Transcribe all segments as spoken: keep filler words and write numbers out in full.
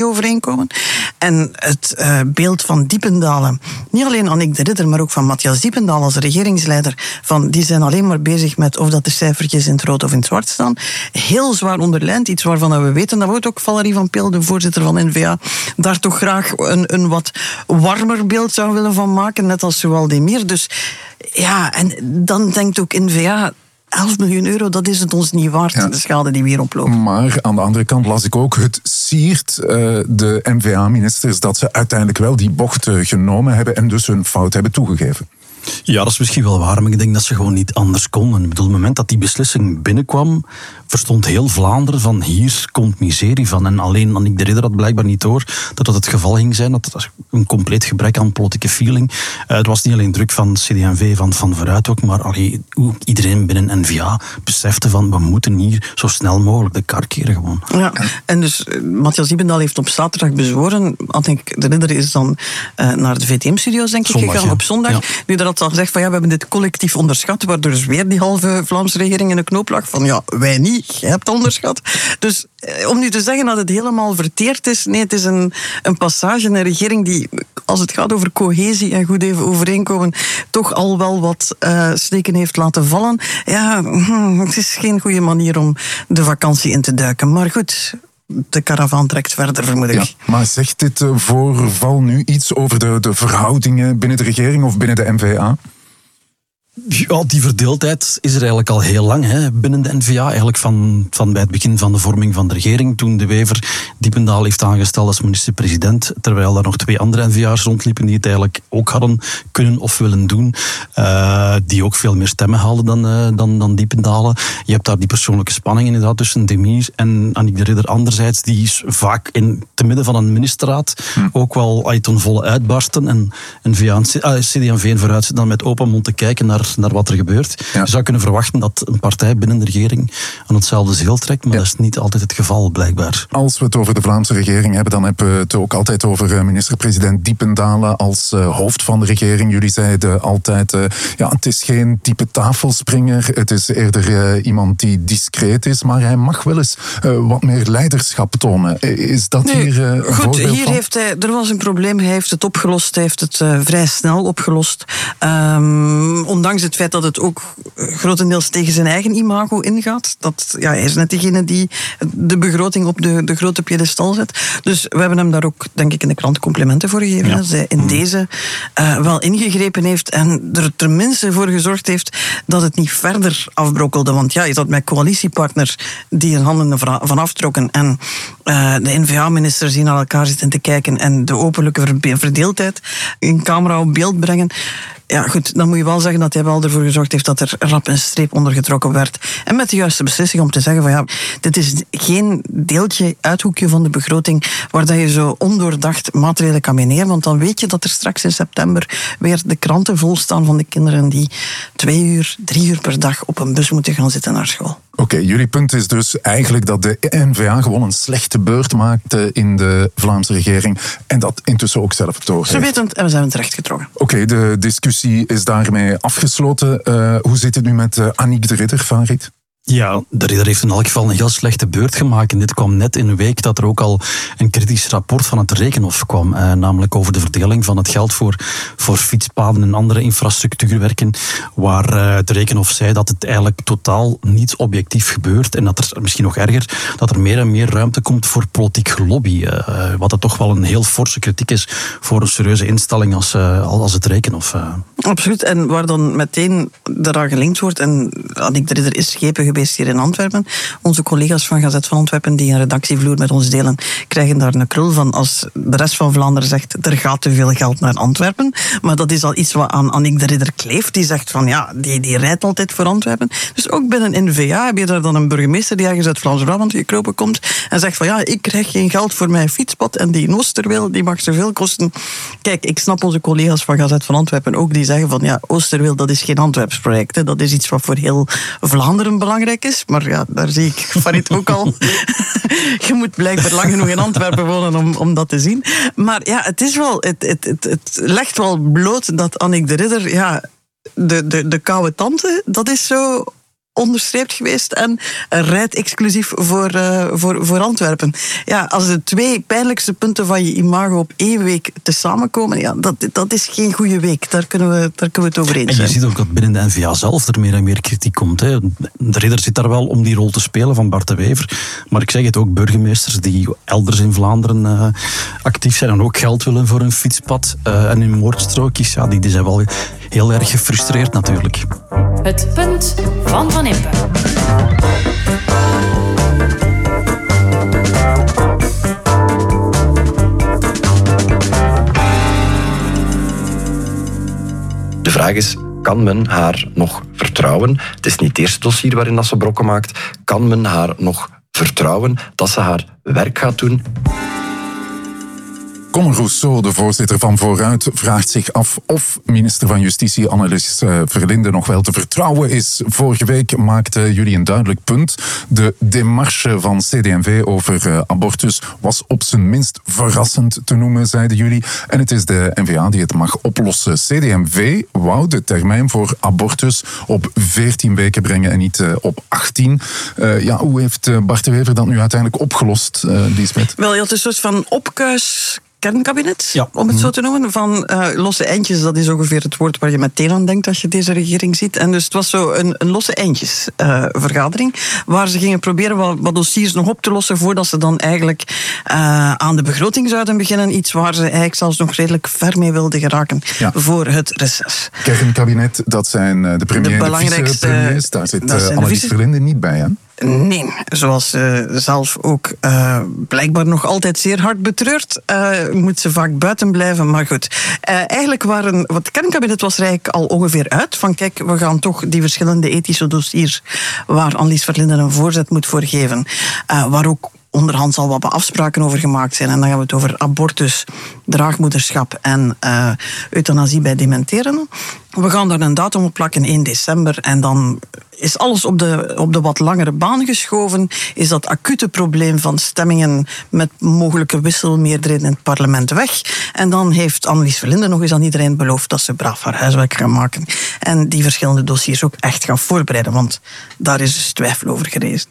overeenkomen. En het uh, beeld van Diependalen, niet alleen Annick de Ridder, maar ook van Matthias Diependalen als regeringsleider, van die zijn alleen maar bezig met of dat de cijfertjes in het rood of in het zwart staan. Heel zwaar onderlijnd, iets waarvan we weten dat we ook Valérie van Peel, de voorzitter van N V A, daar toch graag een, een wat warmer beeld zou willen van maken, net als Zowaldemir. Dus ja, en dan denkt ook N V A, elf miljoen euro, dat is het ons niet waard, ja. De schade die we hier oplopen. Maar aan de andere kant las ik ook, het siert uh, de N V A-ministers dat ze uiteindelijk wel die bocht uh, genomen hebben en dus hun fout hebben toegegeven. Ja, dat is misschien wel waar, maar ik denk dat ze gewoon niet anders konden. Ik bedoel, op het moment dat die beslissing binnenkwam, verstond heel Vlaanderen van hier komt miserie van. En alleen Annick de Ridder had blijkbaar niet door dat dat het geval ging zijn. Dat was een compleet gebrek aan politieke feeling. Uh, het was niet alleen druk van C D en V, van, van vooruit ook, maar allee, iedereen binnen N V A besefte van we moeten hier zo snel mogelijk de kar keren gewoon. Ja, en dus Matthias Diependal heeft op zaterdag bezworen. Annick de Ridder is dan uh, naar de V T M-studio's denk ik zondag, gegaan ja. op zondag. Ja. Nu dat had al gezegd van ja, we hebben dit collectief onderschat, waardoor dus weer die halve Vlaamse regering in de knoop lag van ja, wij niet, jij hebt onderschat. Dus eh, om nu te zeggen dat het helemaal verteerd is, nee, het is een, een passage, een regering die, als het gaat over cohesie en goed even overeenkomen, toch al wel wat uh, steken heeft laten vallen. Ja, het is geen goede manier om de vakantie in te duiken. Maar goed, de karavaan trekt verder, vermoed ik. Ja, maar zegt dit voorval nu iets over de, de verhoudingen binnen de regering of binnen de N V A? Ja, die verdeeldheid is er eigenlijk al heel lang hè, binnen de N V A. Eigenlijk van, van bij het begin van de vorming van de regering. Toen De Wever Diependaal heeft aangesteld als minister-president. Terwijl er nog twee andere N V A's rondliepen die het eigenlijk ook hadden kunnen of willen doen. Uh, die ook veel meer stemmen haalden dan, uh, dan, dan Diependalen. Je hebt daar die persoonlijke spanning inderdaad tussen Demir en Annick de Ridder anderzijds. Die is vaak in, te midden van een ministerraad hm. ook wel uit ten volle uitbarsten. En N V A, uh, C D en V en vooruit zitten dan met open mond te kijken naar naar wat er gebeurt. Ja. Je zou kunnen verwachten dat een partij binnen de regering aan hetzelfde zeel trekt, maar ja. dat is niet altijd het geval, blijkbaar. Als we het over de Vlaamse regering hebben, dan hebben we het ook altijd over minister-president Diependalen als uh, hoofd van de regering. Jullie zeiden altijd, uh, ja, het is geen type tafelspringer, het is eerder uh, iemand die discreet is, maar hij mag wel eens uh, wat meer leiderschap tonen. Is dat nee, hier uh, een goed, voorbeeld hier van? heeft hij, er was een probleem, hij heeft het opgelost, hij heeft het uh, vrij snel opgelost. Um, ondanks het feit dat het ook grotendeels tegen zijn eigen imago ingaat. Dat, ja, hij is net degene die de begroting op de, de grote piedestal zet. Dus we hebben hem daar ook, denk ik, in de krant complimenten voor gegeven. Ja. Dat hij in deze uh, wel ingegrepen heeft en er tenminste voor gezorgd heeft dat het niet verder afbrokkelde. Want ja, je zat met coalitiepartners die hun handen van aftrokken en uh, de N V A-ministers die naar elkaar zitten te kijken en de openlijke verdeeldheid in camera op beeld brengen. Ja, goed, dan moet je wel zeggen dat hij wel ervoor gezorgd heeft dat er rap een streep onder getrokken werd. En met de juiste beslissing om te zeggen van ja, dit is geen deeltje, uithoekje van de begroting waar dat je zo ondoordacht maatregelen kan meenemen, want dan weet je dat er straks in september weer de kranten vol staan van de kinderen die twee uur, drie uur per dag op een bus moeten gaan zitten naar school. Oké, okay, jullie punt is dus eigenlijk dat de N V A gewoon een slechte beurt maakte in de Vlaamse regering en dat intussen ook zelf door heeft. Ze weten het en we zijn terecht getrokken. Oké, okay, de discussie is daarmee afgesloten. Uh, hoe zit het nu met uh, Annick de Ridder, Farid? Ja, de Ridder heeft in elk geval een heel slechte beurt gemaakt. En dit kwam net in een week dat er ook al een kritisch rapport van het Rekenhof kwam. Eh, namelijk over de verdeling van het geld voor, voor fietspaden en andere infrastructuurwerken. Waar eh, het Rekenhof zei dat het eigenlijk totaal niet objectief gebeurt. En dat er, misschien nog erger, dat er meer en meer ruimte komt voor politiek gelobby. Eh, wat dat toch wel een heel forse kritiek is voor een serieuze instelling als, uh, als het Rekenhof. Uh. Absoluut. En waar dan meteen eraan gelinkt wordt. En Annick de Ridder is schepen geweest hier in Antwerpen. Onze collega's van Gazet van Antwerpen die een redactievloer met ons delen, krijgen daar een krul van als de rest van Vlaanderen zegt er gaat te veel geld naar Antwerpen. Maar dat is al iets wat aan Annick de Ridder kleeft. Die zegt van ja, die, die rijdt altijd voor Antwerpen. Dus ook binnen N V A heb je daar dan een burgemeester die ergens uit Vlaams-Brabant gekropen komt en zegt van ja, ik krijg geen geld voor mijn fietspad en die in Oosterweel, die mag zoveel kosten. Kijk, ik snap onze collega's van Gazet van Antwerpen ook die zeggen van ja, Oosterweel dat is geen Antwerps project. Hè. Dat is iets wat voor heel Vlaanderen belangrijk is. Maar ja, daar zie ik Farid ook al. Je moet blijkbaar lang genoeg in Antwerpen wonen om, om dat te zien. Maar ja, het is wel, het, het, het, het legt wel bloot dat Annick de Ridder, ja, de, de, de koude tante, dat is zo onderstreept geweest en rijdt exclusief voor, uh, voor, voor Antwerpen. Ja, als de twee pijnlijkste punten van je imago op één week te samenkomen, ja, dat, dat is geen goede week. Daar kunnen we, daar kunnen we het over eens zijn. En je ziet ook dat binnen de N V A zelf er meer en meer kritiek komt. Hè. De ridder zit daar wel om die rol te spelen van Bart de Wever. Maar ik zeg het ook, burgemeesters die elders in Vlaanderen uh, actief zijn en ook geld willen voor een fietspad uh, en hun moordstrookjes, ja, die, die zijn wel heel erg gefrustreerd natuurlijk. Het punt van Van Impe. De vraag is, kan men haar nog vertrouwen? Het is niet het eerste dossier waarin dat ze brokken maakt. Kan men haar nog vertrouwen dat ze haar werk gaat doen? Conor Rousseau, de voorzitter van Vooruit, vraagt zich af of minister van Justitie Annelies Verlinde nog wel te vertrouwen is. Vorige week maakten jullie een duidelijk punt. De démarche van C D en V over abortus was op zijn minst verrassend te noemen, zeiden jullie. En het is de N V A die het mag oplossen. C D en V wou de termijn voor abortus op veertien weken brengen en niet op achttien. Uh, ja, hoe heeft Bart de Wever dat nu uiteindelijk opgelost, uh, Liesbeth? Wel, je had een soort van opkuis kernkabinet, ja. om het zo te noemen, van uh, losse eindjes. Dat is ongeveer het woord waar je meteen aan denkt als je deze regering ziet. En dus het was zo een, een losse eindjes uh, vergadering, waar ze gingen proberen wat, wat dossiers nog op te lossen voordat ze dan eigenlijk uh, aan de begroting zouden beginnen. Iets waar ze eigenlijk zelfs nog redelijk ver mee wilden geraken ja. voor het reces. Kernkabinet, dat zijn de premier de en de vicepremiers. Daar zit uh, Annelies vice... Verlinde niet bij, hè? Nee, zoals ze zelf ook uh, blijkbaar nog altijd zeer hard betreurt, uh, moet ze vaak buiten blijven. Maar goed, uh, eigenlijk waren, wat het kernkabinet was er eigenlijk al ongeveer uit. Van kijk, we gaan toch die verschillende ethische dossiers waar Annelies Verlinde een voorzet moet voor geven, uh, waar ook onderhand al wat afspraken over gemaakt zijn. En dan gaan we het over abortus, draagmoederschap en uh, euthanasie bij dementerenden. We gaan daar een datum op plakken, één december. En dan is alles op de, op de wat langere baan geschoven. Is dat acute probleem van stemmingen met mogelijke wisselmeerderheden in het parlement weg. En dan heeft Annelies Verlinde nog eens aan iedereen beloofd dat ze braaf haar huiswerk gaan maken. En die verschillende dossiers ook echt gaan voorbereiden. Want daar is dus twijfel over gerezen.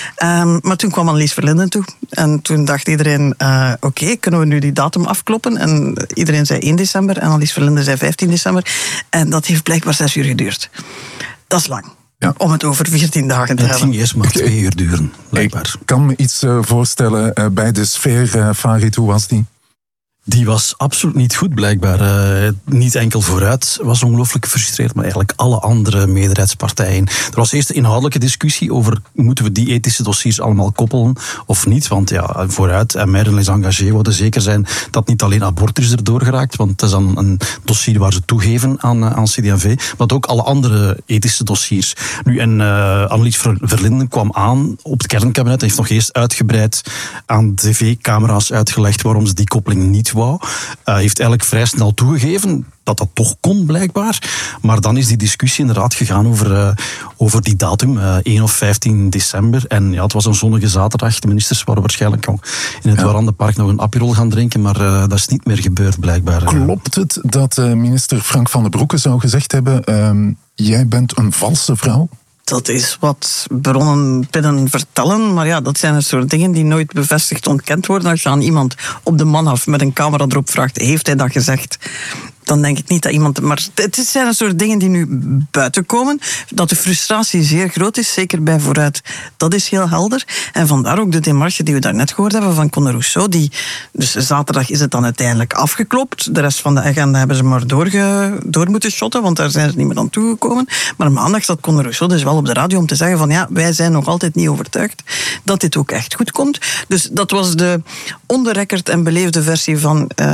Um, maar toen kwam Annelies Verlinde toe. En toen dacht iedereen, uh, oké, okay, kunnen we nu die datum afkloppen? En iedereen zei één december en Annelies Verlinde zei vijftien december. En dat heeft blijkbaar zes uur geduurd. Dat is lang. Ja. Om het over veertien dagen te het hebben. Het ging eerst maar twee uur duren, blijkbaar. Ik kan me iets uh, voorstellen uh, bij de sfeer, uh, Farid, hoe was die? Die was absoluut niet goed, blijkbaar. Uh, niet enkel Vooruit was ongelooflijk gefrustreerd, maar eigenlijk alle andere meerderheidspartijen. Er was eerst een inhoudelijke discussie over moeten we die ethische dossiers allemaal koppelen of niet. Want ja, Vooruit en Merlin is engagé wilden zeker zijn dat niet alleen abortus erdoor geraakt, want het is dan een dossier waar ze toegeven aan, aan C D en V, maar ook alle andere ethische dossiers. Nu, en uh, Annelies Verlinde kwam aan op het kernkabinet en heeft nog eerst uitgebreid aan tv-camera's uitgelegd waarom ze die koppeling niet wou. Uh, heeft eigenlijk vrij snel toegegeven dat dat toch kon, blijkbaar. Maar dan is die discussie inderdaad gegaan over, uh, over die datum, uh, één of vijftien december. En ja, het was een zonnige zaterdag. De ministers waren waarschijnlijk nog in het ja. Warandenpark nog een Aperol gaan drinken, maar uh, dat is niet meer gebeurd, blijkbaar. Klopt het dat uh, minister Frank van den Broeke zou gezegd hebben, uh, jij bent een valse vrouw? Dat is wat bronnen binnen vertellen. Maar ja, dat zijn het soort dingen die nooit bevestigd ontkend worden. Als je aan iemand op de man af met een camera erop vraagt, heeft hij dat gezegd? Dan denk ik niet dat iemand... Maar het zijn een soort dingen die nu buiten komen. Dat de frustratie zeer groot is, zeker bij Vooruit. Dat is heel helder. En vandaar ook de démarche die we daarnet gehoord hebben van Conor Rousseau. Die, dus zaterdag is het dan uiteindelijk afgeklopt. De rest van de agenda hebben ze maar doorge, door moeten shotten, want daar zijn ze niet meer aan toegekomen. Maar maandag zat Conor Rousseau dus wel op de radio om te zeggen van ja, wij zijn nog altijd niet overtuigd dat dit ook echt goed komt. Dus dat was de on-the-record en beleefde versie van... Uh,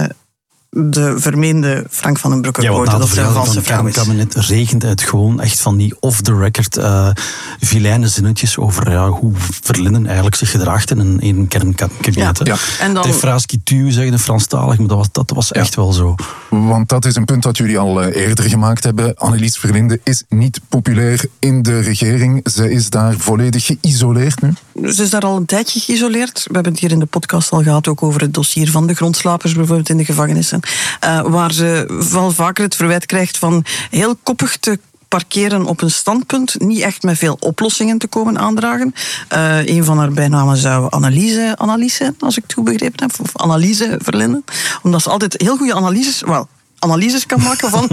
de vermeende Frank van den Broeke ja, quote, dat zijn valse vrouw is. Het kabinet regent uit gewoon echt van die off-the-record uh, vilijne zinnetjes over ja, hoe Verlinden eigenlijk zich gedraagt in een, in een kernkabinet. Ja. Ja. En dan... De phrase qui tue, zeggen de Franstalig, maar dat was, dat was echt ja. wel zo. Want dat is een punt dat jullie al uh, eerder gemaakt hebben. Annelies Verlinde is niet populair in de regering. Ze is daar volledig geïsoleerd nu. Ze is daar al een tijdje geïsoleerd. We hebben het hier in de podcast al gehad ook over het dossier van de grondslapers bijvoorbeeld in de gevangenissen. Uh, waar ze wel vaker het verwijt krijgt van heel koppig te parkeren op een standpunt, niet echt met veel oplossingen te komen aandragen. Uh, een van haar bijnamen zou Analyse, Analyse zijn, als ik het goed begrepen heb, of Analyse Verlinden. Omdat ze altijd heel goede analyses, wel, analyses kan maken van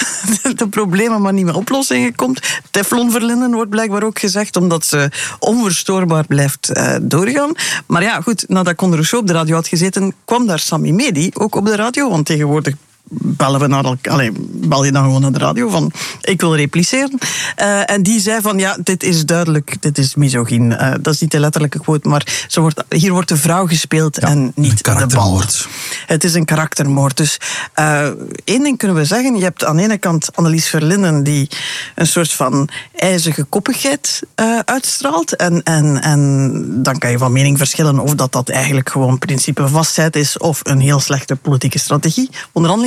de problemen, maar niet met oplossingen komt. Teflon Verlinden wordt blijkbaar ook gezegd, omdat ze onverstoorbaar blijft uh, doorgaan. Maar ja, goed, nadat Conor Rousseau op de radio had gezeten, kwam daar Sami Medi ook op de radio, want tegenwoordig bellen we naar elkaar. Allee, bel je dan gewoon naar de radio van ik wil repliceren. Uh, en die zei van ja, dit is duidelijk, dit is misogyn. Uh, dat is niet de letterlijke quote, maar ze wordt, hier wordt de vrouw gespeeld ja, en niet de bal. Het is een karaktermoord. Dus uh, één ding kunnen we zeggen, je hebt aan de ene kant Annelies Verlinden die een soort van ijzige koppigheid uh, uitstraalt. En, en, en dan kan je van mening verschillen of dat, dat eigenlijk gewoon principevastheid is of een heel slechte politieke strategie, onderhandelingsstrategie.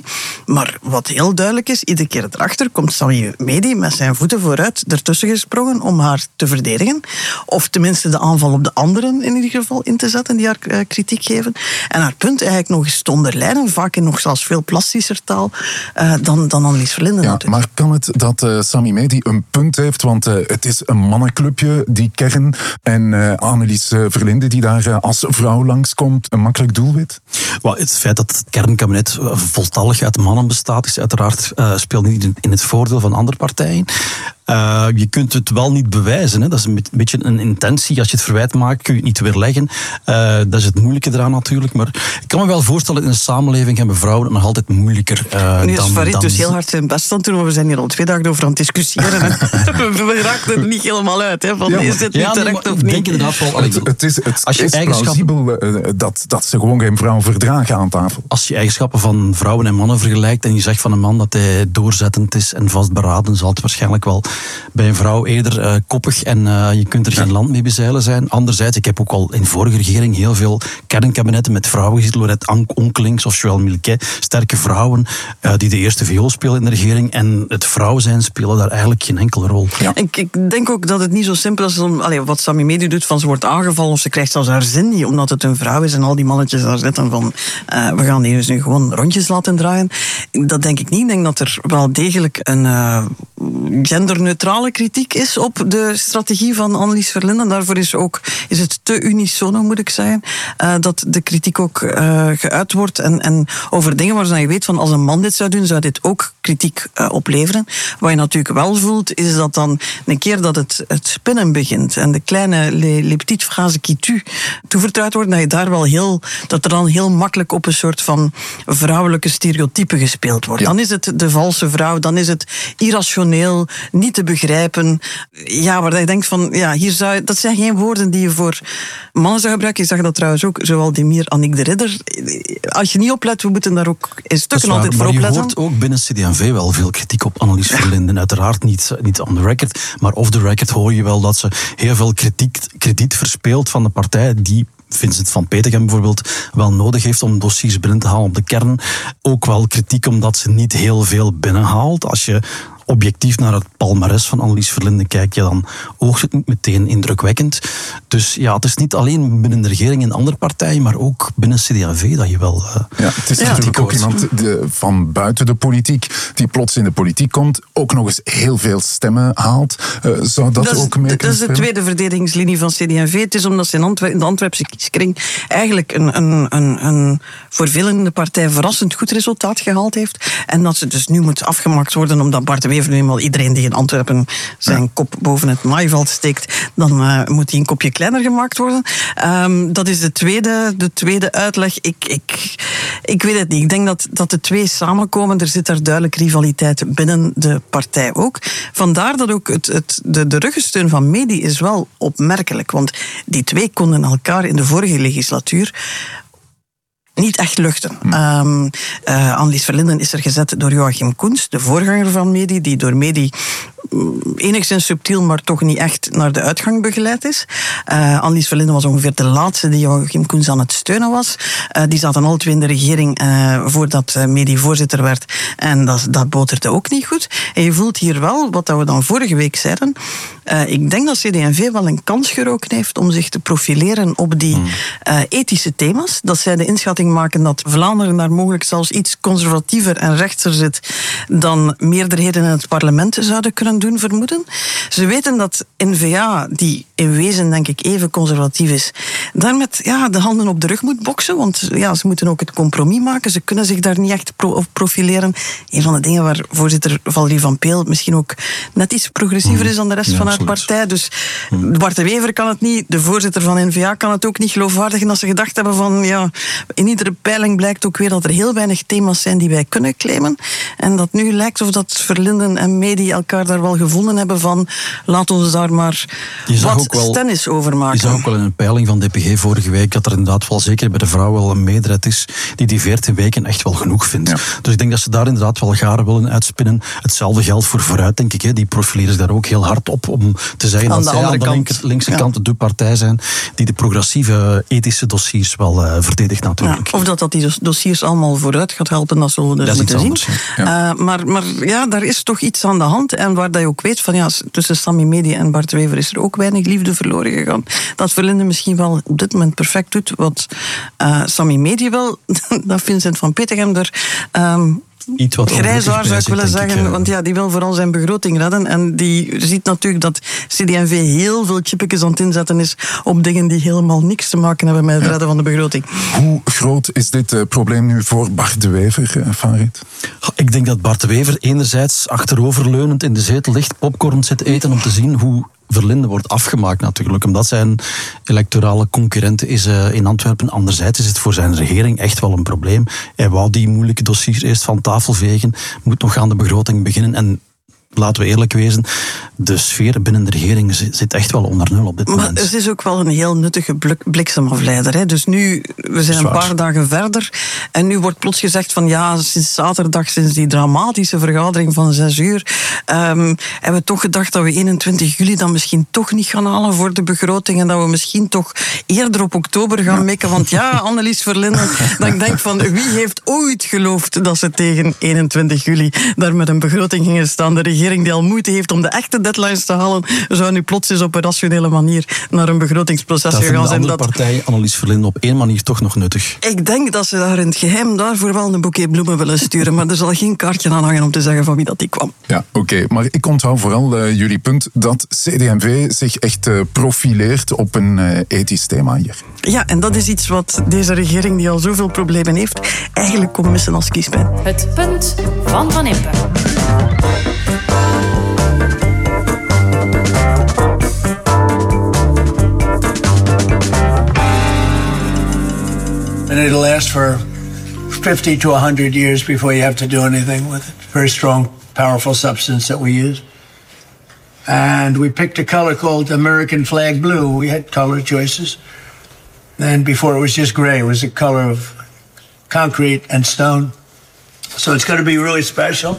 Maar wat heel duidelijk is, iedere keer erachter komt Sami Medi met zijn voeten vooruit ertussen gesprongen om haar te verdedigen. Of tenminste de aanval op de anderen in ieder geval in te zetten die haar uh, kritiek geven. En haar punt eigenlijk nog eens te onderlijnen, vaak in nog zelfs veel plastischer taal uh, dan, dan Annelies Verlinden. Ja, maar kan het dat uh, Sami Medi een punt heeft? Want uh, het is een mannenclubje, die kern. En uh, Annelies uh, Verlinden die daar uh, als vrouw langskomt, een makkelijk doelwit? Well, het feit dat het kernkabinet uh, voltallig uit mannen bestaat, is uiteraard uh, speelt niet in het voordeel van andere partijen. Uh, je kunt het wel niet bewijzen. Hè. Dat is een beetje een intentie. Als je het verwijt maakt, kun je het niet weerleggen. Uh, dat is het moeilijke eraan natuurlijk. Maar ik kan me wel voorstellen, in een samenleving hebben vrouwen het nog altijd moeilijker uh, nu is dan... Farid dan... dus heel hard zijn best aan het doen, maar we zijn hier al twee dagen over aan het discussiëren. We raakten er niet helemaal uit. Hè, van, ja, is dit nu ja, terecht nee, of niet? Denk inderdaad wel, het, het is, het als je is plausibel uh, dat, dat ze gewoon geen vrouw verdragen aan tafel. Als je eigenschappen van vrouwen en mannen vergelijkt en je zegt van een man dat hij doorzettend is en vastberaden, zal het waarschijnlijk wel bij een vrouw eerder uh, koppig en uh, je kunt er geen land mee bezeilen zijn. Anderzijds, ik heb ook al in vorige regering heel veel kernkabinetten met vrouwen gezien, Lorette Onkelings of Joël Milquet, sterke vrouwen uh, die de eerste viool spelen in de regering en het vrouw zijn spelen daar eigenlijk geen enkele rol. Ja. Ik, ik denk ook dat het niet zo simpel is om, allez, wat Sami Medi doet, van ze wordt aangevallen of ze krijgt zelfs haar zin niet, omdat het een vrouw is en al die mannetjes daar zitten van uh, we gaan die dus nu gewoon rondjes laten draaien. Dat denk ik niet. Ik denk dat er wel degelijk een uh, genderneutrale kritiek is op de strategie van Annelies Verlinden. Daarvoor is, ook, is het te unisono, moet ik zeggen, uh, dat de kritiek ook uh, geuit wordt. En, en over dingen waarvan je weet van als een man dit zou doen, zou dit ook kritiek uh, opleveren. Wat je natuurlijk wel voelt, is dat dan een keer dat het, het spinnen begint en de kleine les, les petites phrases qui tuent toevertrouwd worden, dat je daar wel heel, dat er dan heel makkelijk op een soort van vrouwelijke stereotype gespeeld wordt. Ja. Dan is het de valse vrouw, dan is het irrationeel, niet te begrijpen. Ja, waar je denkt van, ja, hier zou, dat zijn geen woorden die je voor mannen zou gebruiken. Ik zag dat trouwens ook, zowel Demir, Annick de Ridder. Als je niet oplet, we moeten daar ook in stukken waar, altijd voor opletten. Maar je hoort ook binnen C D en V wel veel kritiek op Annelies Verlinden. Uiteraard niet, niet on the record, maar off the record hoor je wel dat ze heel veel kritiek, krediet verspeelt van de partij die Vincent van Petegem bijvoorbeeld wel nodig heeft om dossiers binnen te halen op de kern. Ook wel kritiek omdat ze niet heel veel binnenhaalt. Als je objectief naar het palmares van Annelies Verlinden kijkt, ja, dan oogt het niet meteen indrukwekkend. Dus ja, het is niet alleen binnen de regering en andere partijen, maar ook binnen C D en V dat je wel... Uh, ja, het is ja, natuurlijk ook iemand de, van buiten de politiek die plots in de politiek komt, ook nog eens heel veel stemmen haalt. Uh, zou dat, dat ook mee Dat is de tweede verdedigingslinie van C D en V. Het is omdat ze in, Antwer- in de Antwerpse kieskring eigenlijk een, een, een, een voor velen in de partij verrassend goed resultaat gehaald heeft. En dat ze dus nu moet afgemaakt worden omdat Bart de Wever nu eenmaal iedereen die in Antwerpen zijn ja. kop boven het maaiveld steekt, dan uh, moet die een kopje kleiner gemaakt worden. Um, dat is de tweede, de tweede uitleg. Ik, ik, ik weet het niet. Ik denk dat, dat de twee samenkomen. Er zit daar duidelijk rivaliteit binnen de partij ook. Vandaar dat ook het, het, de, de ruggensteun van Medi is wel opmerkelijk. Want die twee konden elkaar in de vorige legislatuur niet echt luchten. Hm. Um, uh, Annelies Verlinden is er gezet door Joachim Koens, de voorganger van Medi, die door Medi enigszins subtiel, maar toch niet echt naar de uitgang begeleid is. Uh, Annelies Verlinde was ongeveer de laatste die Joachim Koens aan het steunen was. Uh, die zaten alle twee in de regering uh, voordat uh, Medi voorzitter werd. En dat, dat boterde ook niet goed. En je voelt hier wel, wat we dan vorige week zeiden, uh, ik denk dat C D en V wel een kans geroken heeft om zich te profileren op die uh, ethische thema's. Dat zij de inschatting maken dat Vlaanderen daar mogelijk zelfs iets conservatiever en rechtser zit dan meerderheden in het parlement zouden kunnen doen vermoeden. Ze weten dat N V A, die in wezen denk ik even conservatief is, daar met ja, de handen op de rug moet boksen, want ja, ze moeten ook het compromis maken. Ze kunnen zich daar niet echt pro- op profileren. Een van de dingen waar voorzitter Valerie Van Peel misschien ook net iets progressiever is dan de rest ja, van haar absoluut. partij. Dus Bart de Wever kan het niet, de voorzitter van N V A kan het ook niet geloofwaardigen als ze gedacht hebben van ja, in iedere peiling blijkt ook weer dat er heel weinig thema's zijn die wij kunnen claimen. En dat nu lijkt of dat Verlinden en Medi elkaar daar wel gevonden hebben van laat ons daar maar wat wel, stennis over maken. Je zag ook wel in een peiling van D P G vorige week dat er inderdaad wel zeker bij de vrouwen wel een meerderheid is die die veertien weken echt wel genoeg vindt. Ja. Dus ik denk dat ze daar inderdaad wel garen willen uitspinnen. Hetzelfde geldt voor Vooruit, denk ik. Hè. Die profileren zich daar ook heel hard op om te zeggen aan dat zij aan de linker, linkse ja. kant de partij zijn die de progressieve ethische dossiers wel uh, verdedigt natuurlijk. Ja, of dat dat die dossiers allemaal vooruit gaat helpen, dat zullen we dus moeten zien. Anders, ja. Uh, maar, maar ja, daar is toch iets aan de hand. En waar dat je ook weet van ja, tussen Sammy Medi en Bart Wever is er ook weinig liefde verloren gegaan. Dat Verlinde misschien wel op dit moment perfect doet wat uh, Sammy Medi wil. Dat Vincent van Petegem er Um, Iets wat grijshaar zou ik willen zeggen, ik, want ja, die wil vooral zijn begroting redden en die ziet natuurlijk dat C D en V heel veel chipjes aan het inzetten is op dingen die helemaal niks te maken hebben met het ja. redden van de begroting. Hoe groot is dit uh, probleem nu voor Bart de Wever, uh, Farid? Ik denk dat Bart de Wever enerzijds achteroverleunend in de zetel ligt, popcorn zit eten om te zien hoe Verlinde wordt afgemaakt natuurlijk, omdat zijn electorale concurrent is uh, in Antwerpen. Anderzijds is het voor zijn regering echt wel een probleem. Hij wou die moeilijke dossiers eerst van tafel vegen, moet nog aan de begroting beginnen en laten we eerlijk wezen, de sfeer binnen de regering zit echt wel onder nul op dit moment. Maar het is ook wel een heel nuttige bliksemafleider. Hè? Dus nu, we zijn een paar dagen verder en nu wordt plots gezegd van ja, sinds zaterdag, sinds die dramatische vergadering van zes uur, um, hebben we toch gedacht dat we eenentwintig juli dan misschien toch niet gaan halen voor de begroting en dat we misschien toch eerder op oktober gaan ja. mikken. Want ja, Annelies Verlinde, dat ik denk van wie heeft ooit geloofd dat ze tegen eenentwintig juli daar met een begroting gingen staan? De regering die al moeite heeft om de echte deadlines te halen, zou nu plots eens op een rationele manier naar een begrotingsproces dat gegaan zijn. Dat vindt de andere partij, Annelies Verlinde, op één manier toch nog nuttig. Ik denk dat ze daar in het geheim daarvoor wel een boeket bloemen willen sturen, maar er zal geen kaartje aan hangen om te zeggen van wie dat die kwam. Ja, oké. Okay. Maar ik onthoud vooral uh, jullie punt dat C D en V zich echt uh, profileert op een uh, ethisch thema hier. Ja, en dat is iets wat deze regering, die al zoveel problemen heeft, eigenlijk komt missen als kiespijn. Het punt van Van Impe. And it'll last for fifty to one hundred years before you have to do anything with it. Very strong, powerful substance that we use. And we picked a color called American Flag Blue. We had color choices. And before it was just gray. It was a color of concrete and stone. So it's going to be really special.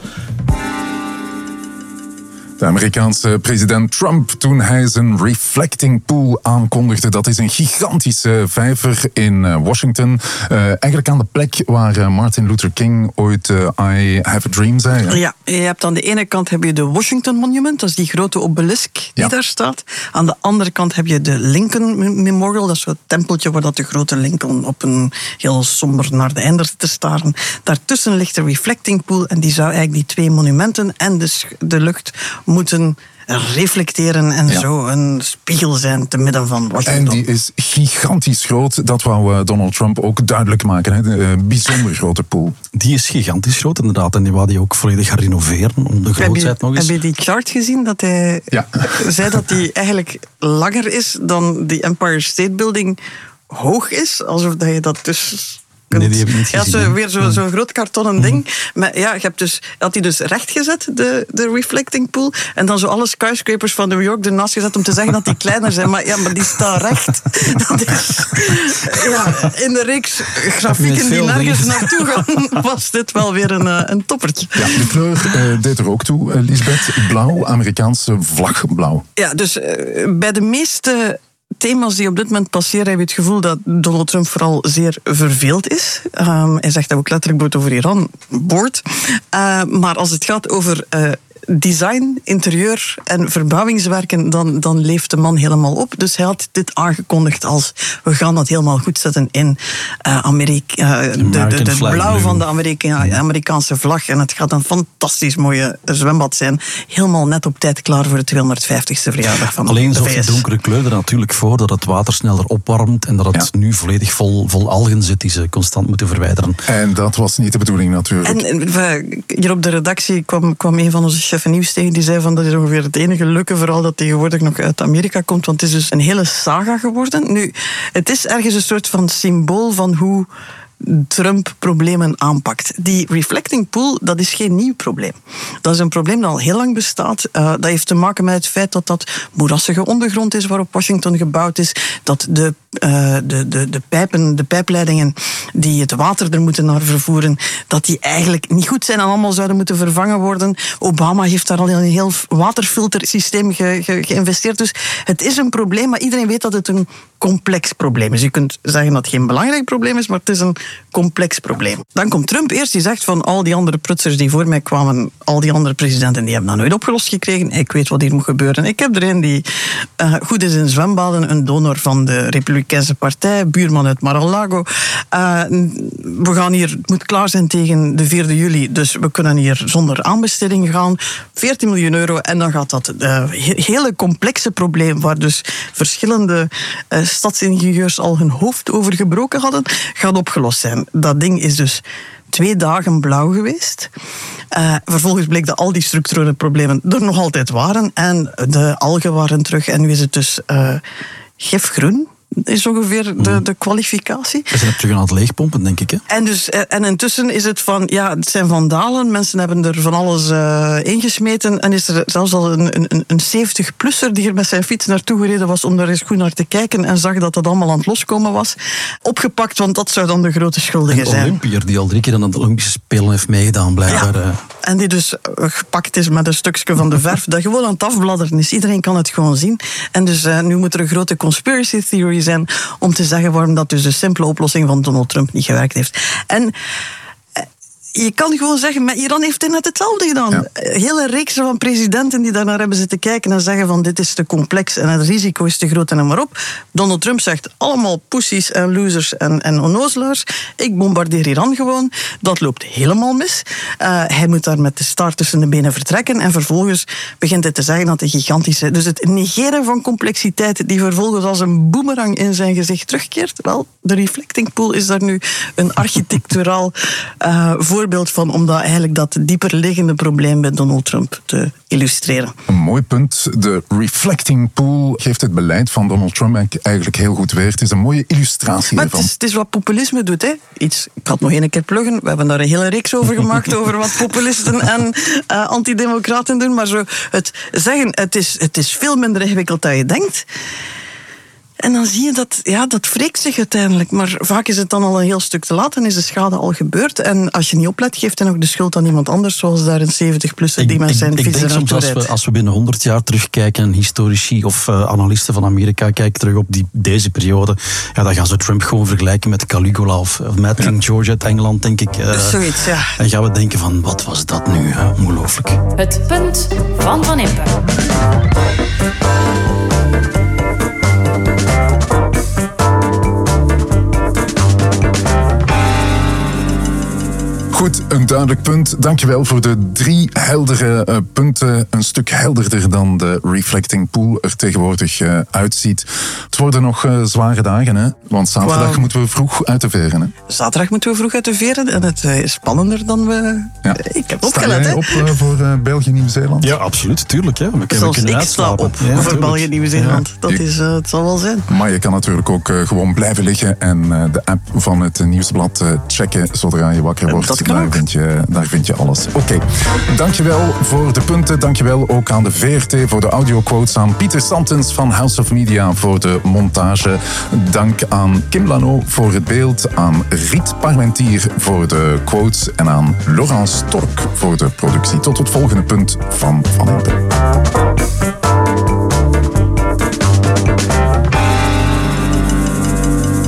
De Amerikaanse president Trump, toen hij zijn reflecting pool aankondigde, dat is een gigantische vijver in Washington. Uh, eigenlijk aan de plek waar Martin Luther King ooit uh, I have a dream zei. Hè? Ja, je hebt aan de ene kant heb je de Washington Monument, dat is die grote obelisk die ja. daar staat. Aan de andere kant heb je de Lincoln Memorial, dat is zo'n tempeltje waar dat de grote Lincoln op een heel somber naar de einder zit te staren. Daartussen ligt de reflecting pool en die zou eigenlijk die twee monumenten en de, de lucht moeten reflecteren en ja. zo een spiegel zijn te midden van Washington. En die is gigantisch groot. Dat wou Donald Trump ook duidelijk maken. Hè. Een bijzonder grote pool. Die is gigantisch groot inderdaad. En die wou die ook volledig gaan renoveren. Om de grootheid nog eens. Heb je die chart gezien? Dat hij ja. zei dat die eigenlijk langer is dan die Empire State Building hoog is. Alsof dat je dat dus kunt. Nee, die heb ik niet gezien. Ja, zo, weer zo'n zo groot kartonnen mm. ding. Maar ja, je hebt dus, had hij dus recht gezet, de, de reflecting pool. En dan zo alle skyscrapers van New York ernaast gezet om te zeggen dat die kleiner zijn. Maar ja, maar die staan recht. Dat is, ja, in de reeks grafieken die nergens naartoe gaan, was dit wel weer een, een toppertje. Ja, de kleur uh, deed er ook toe, uh, Lisbeth. Blauw, Amerikaanse vlagblauw. Ja, dus uh, bij de meeste thema's die op dit moment passeren, heb je het gevoel dat Donald Trump vooral zeer verveeld is. Um, hij zegt dat ook letterlijk boord over Iran, boord. Uh, maar als het gaat over uh, design, interieur en verbouwingswerken, dan, dan leeft de man helemaal op. Dus hij had dit aangekondigd als we gaan dat helemaal goed zetten in uh, Amerika, uh, de, de, de blauw van de Amerika, Amerikaanse vlag. En het gaat een fantastisch mooie zwembad zijn. Helemaal net op tijd klaar voor de tweehonderdvijftigste verjaardag van Alleen de V S. Alleen zorgt de donkere kleur er natuurlijk voor dat het water sneller opwarmt en dat het ja. nu volledig vol, vol algen zit die ze constant moeten verwijderen. En dat was niet de bedoeling natuurlijk. En, en hier op de redactie kwam, kwam een van onze chefs nieuws tegen, die zei van dat is ongeveer het enige leuke verhaal dat tegenwoordig nog uit Amerika komt, want het is dus een hele saga geworden. Nu, het is ergens een soort van symbool van hoe Trump problemen aanpakt. Die reflecting pool, dat is geen nieuw probleem. Dat is een probleem dat al heel lang bestaat. Uh, dat heeft te maken met het feit dat dat moerassige ondergrond is waarop Washington gebouwd is. Dat de, uh, de, de, de pijpen, de pijpleidingen die het water er moeten naar vervoeren, dat die eigenlijk niet goed zijn en allemaal zouden moeten vervangen worden. Obama heeft daar al in een heel waterfiltersysteem ge, ge, geïnvesteerd. Dus het is een probleem, maar iedereen weet dat het een complex probleem is. Je kunt zeggen dat het geen belangrijk probleem is, maar het is een complex probleem. Dan komt Trump eerst, die zegt van al die andere prutsers die voor mij kwamen, al die andere presidenten, die hebben dat nooit opgelost gekregen. Ik weet wat hier moet gebeuren. Ik heb er een die uh, goed is in zwembaden, een donor van de Republikeinse Partij, buurman uit Mar-a-Lago. Uh, we gaan hier, het moet klaar zijn tegen de vierde juli, dus we kunnen hier zonder aanbesteding gaan. veertien miljoen euro en dan gaat dat uh, hele complexe probleem, waar dus verschillende uh, stadsingenieurs al hun hoofd over gebroken hadden, gaat opgelost zijn. Dat ding is dus twee dagen blauw geweest. Uh, vervolgens bleek dat al die structurele problemen er nog altijd waren en de algen waren terug en nu is het dus uh, gifgroen. Is ongeveer de, de kwalificatie. Ze zijn terug aan het leegpompen, denk ik. Hè? En, dus, en intussen is het van, ja, het zijn vandalen. Mensen hebben er van alles uh, ingesmeten. En is er zelfs al een, een, een zeventig-plusser die er met zijn fiets naartoe gereden was om daar eens goed naar te kijken en zag dat dat allemaal aan het loskomen was. Opgepakt, want dat zou dan de grote schuldige zijn. Een Olympiër die al drie keer aan de Olympische Spelen heeft meegedaan, blijkbaar. Ja. En die dus gepakt is met een stukje van de verf dat gewoon aan het afbladderen is. Iedereen kan het gewoon zien. En dus uh, nu moet er een grote conspiracy theory zijn om te zeggen waarom dat dus de simpele oplossing van Donald Trump niet gewerkt heeft. En je kan gewoon zeggen, maar Iran heeft net hetzelfde gedaan. Ja. Een hele reeks van presidenten die daarnaar hebben zitten kijken en zeggen van dit is te complex en het risico is te groot en noem maar op. Donald Trump zegt allemaal pussies en losers en, en onnozelaars. Ik bombardeer Iran gewoon. Dat loopt helemaal mis. Uh, hij moet daar met de staart tussen de benen vertrekken en vervolgens begint hij te zeggen dat de gigantische... Dus het negeren van complexiteit die vervolgens als een boemerang in zijn gezicht terugkeert. Wel, de reflecting pool is daar nu een architecturaal uh, voor voorbeeld van om dat eigenlijk dat dieper liggende probleem bij Donald Trump te illustreren. Een mooi punt. De reflecting pool geeft het beleid van Donald Trump eigenlijk heel goed weer. Het is een mooie illustratie maar ervan. Het is, het is wat populisme doet. Hè. Iets, ik had nog één keer pluggen. We hebben daar een hele reeks over gemaakt over wat populisten en uh, antidemocraten doen. Maar zo het zeggen, het is, het is veel minder ingewikkeld dan je denkt. En dan zie je dat, ja, dat wreekt zich uiteindelijk. Maar vaak is het dan al een heel stuk te laat en is de schade al gebeurd. En als je niet oplet, geeft hij nog de schuld aan iemand anders, zoals daar een zeventig-plusser die met zijn fiets Ik denk soms als we, als we binnen honderd jaar terugkijken en historici of uh, analisten van Amerika kijken terug op die, deze periode, ja, dan gaan ze Trump gewoon vergelijken met Caligula of, of met King George uit Engeland, denk ik. Uh, Zoiets, ja. En gaan we denken van, wat was dat nu? Uh, ongelooflijk. Het punt van Van Impe. Goed, een duidelijk punt. Dankjewel voor de drie heldere uh, punten. Een stuk helderder dan de reflecting pool er tegenwoordig uh, uitziet. Het worden nog uh, zware dagen, hè? Want zaterdag wow. moeten we vroeg uit de veren. Hè? Zaterdag moeten we vroeg uit de veren en het uh, is spannender dan we... Ja. Ik heb opgelet, hè? op uh, voor uh, België-Nieuw-Zeeland? Ja, absoluut, tuurlijk. Ja. We Zelfs ik sta op ja, voor België-Nieuw-Zeeland. Ja. Dat is, uh, het zal wel zijn. Maar je kan natuurlijk ook uh, gewoon blijven liggen en uh, de app van het uh, Nieuwsblad uh, checken zodra je wakker wordt. Dat kan daar, ook. vind je, daar vind je alles. Oké, okay. Dankjewel voor de punten. Dankjewel ook aan de V R T voor de audioquotes. Aan Pieter Santens van House of Media voor de montage. Dank aan Kim Lano voor het beeld. Aan Riet Parmentier voor de quotes. En aan Laurence Stork voor de productie. Tot het volgende punt van Van Impe.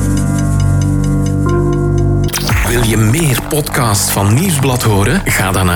Wil je meer podcasts van Nieuwsblad horen? Ga dan naar